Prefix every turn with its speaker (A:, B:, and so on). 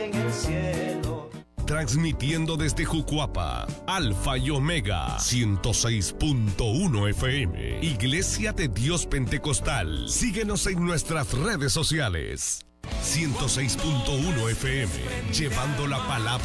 A: en el cielo.
B: Transmitiendo desde Jucuapa, Alfa y Omega, 106.1 FM, Iglesia de Dios Pentecostal. Síguenos en nuestras redes sociales. 106.1 FM, llevando la palabra